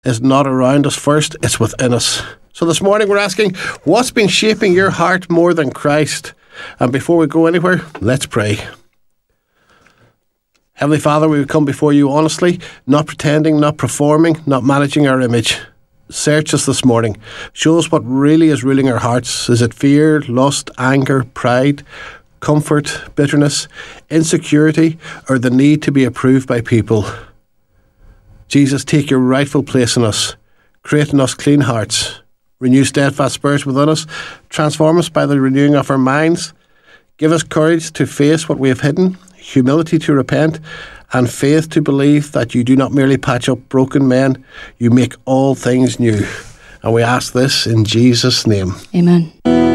is not around us first, it's within us. So this morning we're asking, what's been shaping your heart more than Christ? And before we go anywhere, let's pray. Heavenly Father, we come before you honestly, not pretending, not performing, not managing our image. Search us this morning. Show us what really is ruling our hearts. Is it fear, lust, anger, pride, comfort, bitterness, insecurity, or the need to be approved by people? Jesus, take your rightful place in us. Create in us clean hearts. Renew steadfast spirits within us. Transform us by the renewing of our minds. Give us courage to face what we have hidden, humility to repent, and faith to believe that you do not merely patch up broken men, you make all things new. And we ask this in Jesus' name. Amen.